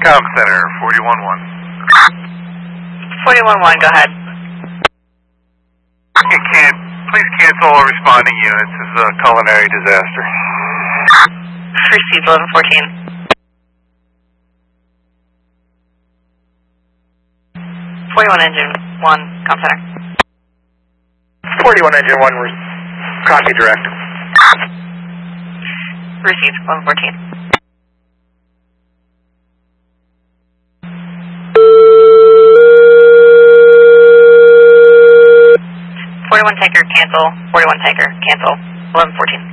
Com Center, 41-1. 41-1, go ahead. Please cancel all responding units. This is a culinary disaster. Received 1114. 41 engine 1, Com Center. 41 engine 1, copy direct. Received 1114. Tanker, cancel. 41 Tanker, cancel. 1114.